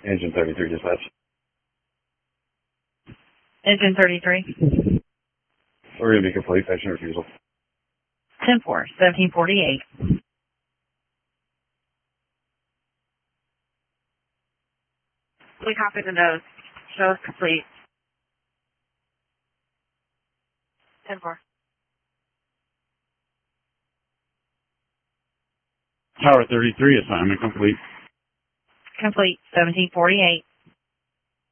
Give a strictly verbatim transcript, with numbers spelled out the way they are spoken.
Engine thirty-three dispatch. Engine thirty-three. We're going to be complete. Action refusal. ten four, seventeen forty-eight. We copy the nose. Show us complete. ten four. Tower thirty-three assignment complete. Complete. seventeen forty-eight.